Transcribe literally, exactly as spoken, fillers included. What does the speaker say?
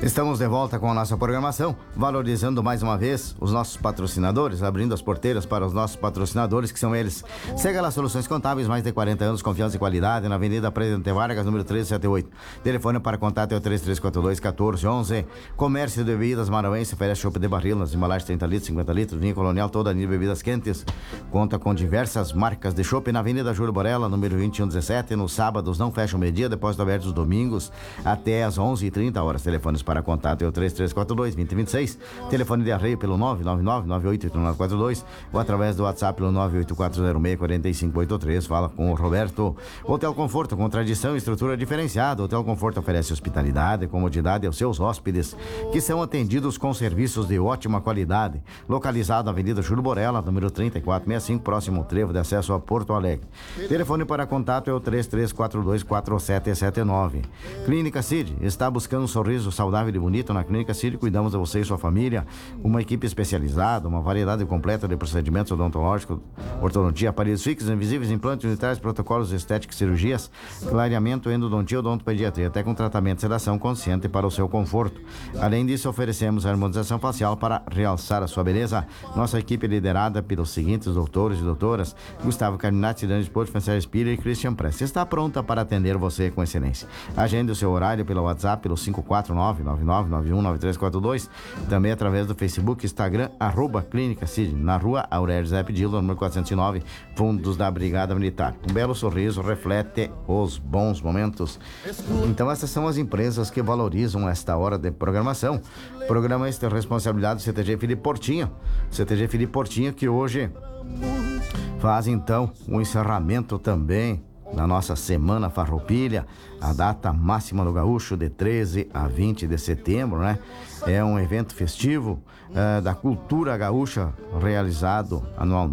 Estamos de volta com a nossa programação, valorizando mais uma vez os nossos patrocinadores, abrindo as porteiras para os nossos patrocinadores, que são eles. Sega lá Soluções Contábeis, mais de quarenta anos, confiança e qualidade, na Avenida Presidente Vargas, número trezentos e setenta e oito. Telefone para contato é o três três quatro dois, um quatro um um. Comércio de bebidas Marauense, oferece chopp de barril nas embalagens trinta litros, cinquenta litros, vinho colonial, toda a linha de bebidas quentes. Conta com diversas marcas de chopp na Avenida Júlio Borella, número vinte e um dezessete. Nos sábados não fecha o meio-dia, depósito aberto os domingos até às onze e trinta horas. Telefones para contato é o três três quatro dois, dois zero dois seis. Telefone de arreio pelo nove nove nove, nove oito oito nove quatro dois ou através do WhatsApp pelo nove oito quatro zero seis, quatro cinco oito três. Fala com o Roberto. Hotel Conforto, com tradição e estrutura diferenciada. Hotel Conforto oferece hospitalidade e comodidade aos seus hóspedes, que são atendidos com serviços de ótima qualidade. Localizado na Avenida Júlio Borella, número trinta e quatro sessenta e cinco, próximo ao trevo de acesso a Porto Alegre. Telefone para contato é o três três quatro dois, quatro sete sete nove. Clínica Cid, está buscando um sorriso saudável e bonito? Na Clínica Cid cuidamos de você e sua família, uma equipe especializada, uma variedade completa de procedimentos odontológicos, ortodontia, aparelhos fixos, invisíveis, implantes unitários, protocolos estéticos, cirurgias, clareamento, endodontia, odontopediatria, até com tratamento de sedação consciente para o seu conforto. Além disso, oferecemos harmonização facial para realçar a sua beleza. Nossa equipe é liderada pelos seguintes doutores e doutoras: Gustavo Carminati, Cidane Sport, Francesco Spira e Christian Press. Está pronta para atender você com excelência. Agende o seu horário pelo WhatsApp, pelo cinco quatro nove, nove nove nove um nove três quatro dois, também através do Facebook, Instagram, arroba Clínica Cid, na rua Aurélio Zé Pedilo, número quatrocentos e nove, fundos da Brigada Militar. Um belo sorriso reflete os bons momentos. Então essas são as empresas que valorizam esta hora de programação. Programa este é responsabilidade do C T G Felipe Portinho, C T G Felipe Portinho, que hoje faz então o encerramento também na nossa Semana Farroupilha, a data máxima do Gaúcho, de treze a vinte de setembro, né? É um evento festivo uh, da cultura gaúcha, realizado anualmente.